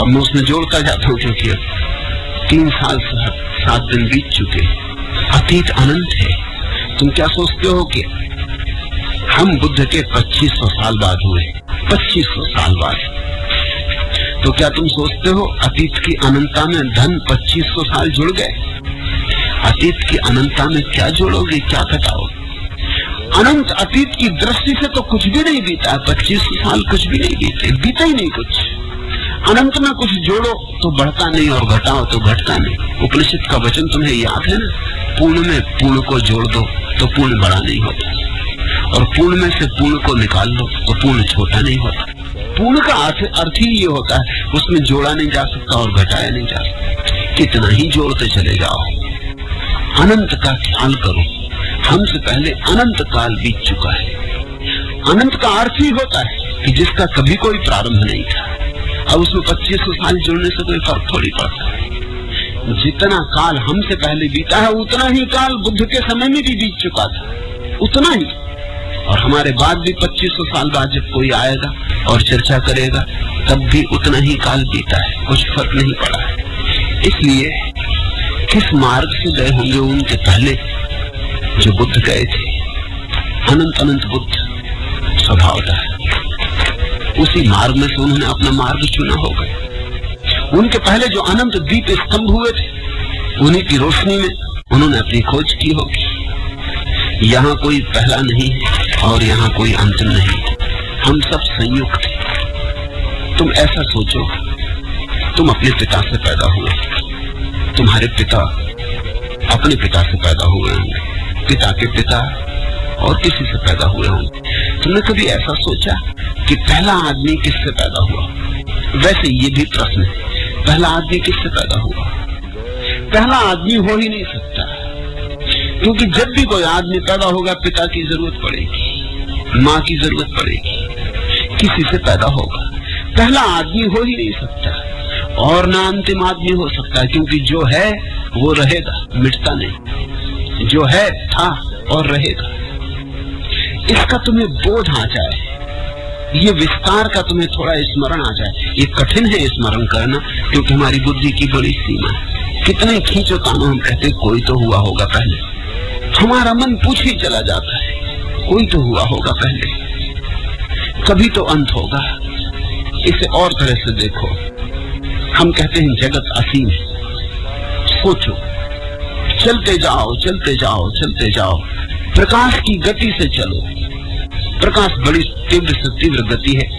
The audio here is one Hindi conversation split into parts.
अब मैं उसमें जोड़ता जाता हूँ, क्योंकि 3 साल 7 दिन बीत चुके। अतीत अनंत है। तुम क्या सोचते हो कि हम बुद्ध के 2500 साल बाद हुए? 2500 साल बाद। तो क्या तुम सोचते हो अतीत की अनंतता में धन 2500 साल जुड़ गए? अतीत की अनंतता में क्या जोड़ोगे, क्या घटाओगे? अनंत अतीत की दृष्टि से तो कुछ भी नहीं बीता। 2500 साल कुछ भी नहीं बीते, बीता ही नहीं कुछ। अनंत में कुछ जोड़ो तो बढ़ता नहीं और घटाओ तो घटता नहीं। उपनिषद का वचन तुम्हें याद है ना? पूर्ण में पूर्ण को जोड़ दो तो पूर्ण बड़ा नहीं होता, और पूर्ण में से पूर्ण को निकाल लो तो पूर्ण छोटा नहीं होता। पूर्ण का अर्थ ही ये होता है, उसमें जोड़ा नहीं जा सकता और घटाया नहीं जा सकता। कितना ही जोड़ते चले जाओ। अनंत का ख्याल करो। हमसे पहले अनंत काल बीत चुका है। अनंत का अर्थ ही होता है कि जिसका कभी कोई प्रारंभ नहीं था। अब उसमें 2500 साल जुड़ने से कोई फर्क थोड़ी पड़ता है। जितना काल हमसे पहले बीता है उतना ही काल बुद्ध के समय में भी बीत चुका था, उतना ही। और हमारे बाद भी 2500 साल बाद जब कोई आएगा और चर्चा करेगा तब भी उतना ही काल बीता है, कुछ फर्क नहीं पड़ा है। इसलिए किस मार्ग से गए होंगे उनके पहले जो बुद्ध गए थे? अनंत अनंत बुद्ध स्वभावतः उसी मार्ग में से उन्होंने अपना मार्ग चुना होगा। उनके पहले जो अनंत दीप स्तंभ हुए थे उन्हीं की रोशनी में उन्होंने अपनी खोज की होगी। यहाँ कोई पहला नहीं है और यहाँ कोई अंतिम नहीं, हम सब संयुक्त हैं। तुम ऐसा सोचो, तुम अपने पिता से पैदा हुए, तुम्हारे पिता अपने पिता से पैदा हुए होंगे, पिता के पिता और किसी से पैदा हुए होंगे। तुमने कभी ऐसा सोचा कि पहला आदमी किससे पैदा हुआ? वैसे ये भी प्रश्न है, पहला आदमी किससे पैदा हुआ? पहला आदमी हो ही नहीं सकता, क्योंकि जब भी कोई आदमी पैदा होगा पिता की जरूरत पड़ेगी, माँ की जरूरत पड़ेगी, किसी से पैदा होगा। पहला आदमी हो ही नहीं सकता और ना अंतिम आदमी हो सकता, क्योंकि जो है वो रहेगा, मिटता नहीं। जो है था और रहेगा। इसका तुम्हें बोध आ जाए, ये विस्तार का तुम्हें थोड़ा स्मरण आ जाए। ये कठिन है स्मरण करना, क्योंकि हमारी बुद्धि की बड़ी सीमा है। कितने खींचो तानो हम कहते कोई तो हुआ होगा पहले, हमारा मन पूछे ही चला जाता है कोई तो हुआ होगा पहले, कभी तो अंत होगा। इसे और तरह से देखो, हम कहते हैं जगत असीम है। सोचो, चलते जाओ चलते जाओ चलते जाओ, प्रकाश की गति से चलो। प्रकाश बड़ी तीव्र से तीव्र गति है,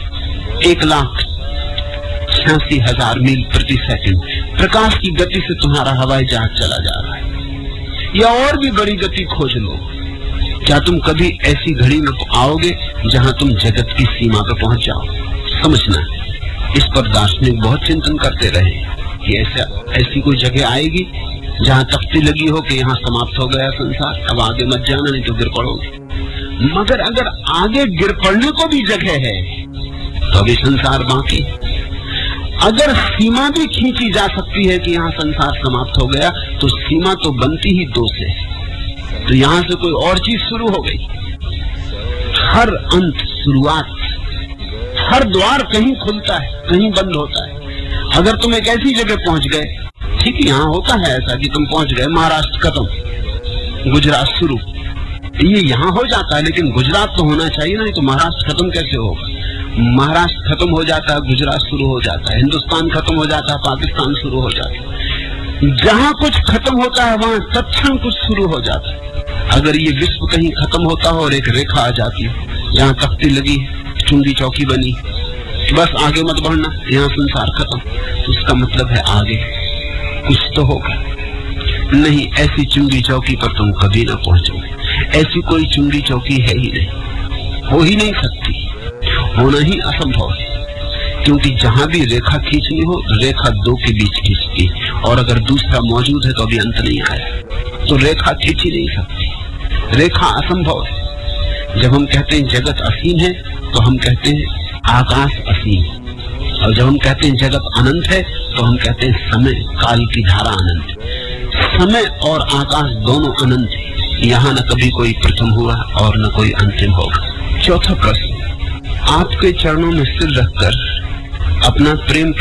1,86,000 मील प्रति सेकंड प्रकाश की गति से तुम्हारा हवाई जहाज चला जा रहा है। या और भी बड़ी गति खोज लो। क्या तुम कभी ऐसी घड़ी में आओगे जहां तुम जगत की सीमा पर पहुंच जाओ? समझना, इस पर दार्शनिक बहुत चिंतन करते रहे कि ऐसी कोई जगह आएगी जहां तख्ती लगी हो कि यहाँ समाप्त हो गया संसार, अब आगे मत जाना नहीं तो गिर पड़ोगे। मगर अगर आगे गिर पड़ने को भी जगह है तो अभी संसार बाकी। अगर सीमा भी खींची जा सकती है कि यहाँ संसार समाप्त हो गया, तो सीमा तो बनती ही 2 से, तो यहाँ से कोई और चीज शुरू हो गई। हर अंत शुरुआत, हर द्वार कहीं खुलता है कहीं बंद होता है। अगर तुम एक ऐसी जगह पहुंच गए, ठीक है, यहाँ होता है ऐसा कि तुम पहुंच गए, महाराष्ट्र खत्म, गुजरात शुरू, ये यहाँ हो जाता है, लेकिन गुजरात तो होना चाहिए ना, तो महाराष्ट्र खत्म कैसे होगा? महाराष्ट्र खत्म हो जाता है, गुजरात शुरू हो जाता है, हिंदुस्तान खत्म हो जाता है, पाकिस्तान शुरू हो जाता है। जहाँ कुछ खत्म होता है वहां तत्क्षण कुछ शुरू हो जाता है। अगर ये विश्व कहीं खत्म होता हो और एक रेखा आ जाती है, यहाँ तख्ती लगी, चुंगी चौकी बनी, बस आगे मत बढ़ना, यहाँ संसार खत्म, तो उसका मतलब है आगे कुछ तो होगा। नहीं, ऐसी चुंगी चौकी पर तुम कभी ना पहुंचोगे। ऐसी कोई चुंगी चौकी है ही नहीं, हो ही नहीं सकती, होना ही असंभव है। क्योंकि जहां भी रेखा खींचनी हो, रेखा 2 के बीच खींचती, और अगर दूसरा मौजूद है तो अभी अंत नहीं आया, तो रेखा खींच ही नहीं सकती, रेखा असंभव है। जब हम कहते हैं जगत असीम है, तो हम कहते हैं आकाश असीम, और जब हम कहते हैं जगत अनंत है, तो हम कहते हैं समय काल की धारा अनंत। समय और आकाश दोनों अनंत है, यहाँ न कभी कोई प्रथम हुआ और न कोई अंतिम होगा। चौथा प्रश्न, आपके चरणों में सिर रखकर अपना प्रेम